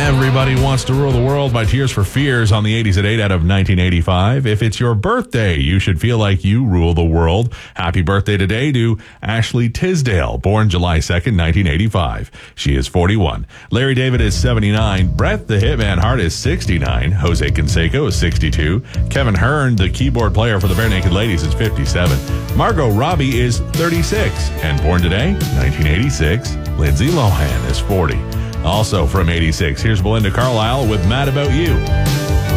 Everybody Wants to Rule the World by Tears for Fears on the 80s at 8 out of 1985. If it's your birthday, you should feel like you rule the world. Happy birthday today to Ashley Tisdale, born July 2nd, 1985. She is 41. Larry David is 79. Bret the Hitman Hart is 69. Jose Canseco is 62. Kevin Hearn, the keyboard player for the Bare Naked Ladies, is 57. Margot Robbie is 36. And born today, 1986, Lindsay Lohan is 40. Also from 86, here's Belinda Carlisle with Mad About You.